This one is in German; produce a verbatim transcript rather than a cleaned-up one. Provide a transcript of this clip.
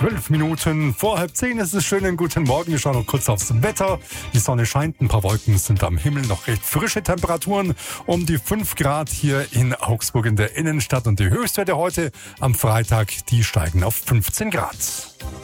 Zwölf Minuten vor halb zehn ist es. Schönen guten Morgen. Wir schauen noch kurz aufs Wetter. Die Sonne scheint, ein paar Wolken sind am Himmel, noch recht frische Temperaturen. Um die fünf Grad hier in Augsburg in der Innenstadt. Und die Höchstwerte heute am Freitag, die steigen auf fünfzehn Grad.